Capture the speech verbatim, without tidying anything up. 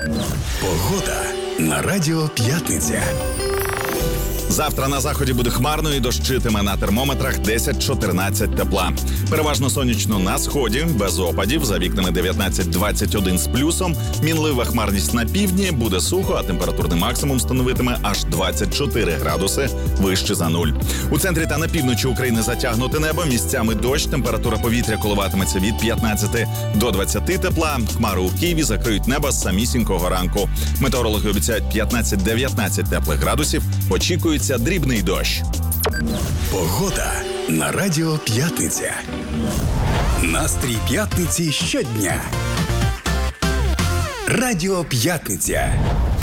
Погода на Радіо П'ятниця. Завтра на заході буде хмарно і дощитиме, на термометрах десять-чотирнадцять тепла. Переважно сонячно на сході, без опадів, за вікнами дев'ятнадцять-двадцять один з плюсом. Мінлива хмарність на півдні, буде сухо, а температурний максимум становитиме аж двадцять чотири градуси вище за нуль. У центрі та на півночі України затягнуте небо, місцями дощ, температура повітря коливатиметься від п'ятнадцяти до двадцяти тепла. Хмари у Києві закриють небо з самісінького ранку. Метеорологи обіцяють п'ятнадцять-дев'ятнадцять теплих градусів, очікується дрібний дощ. Погода на Радіо П'ятниця. Настрій п'ятниці щодня. Радіо П'ятниця.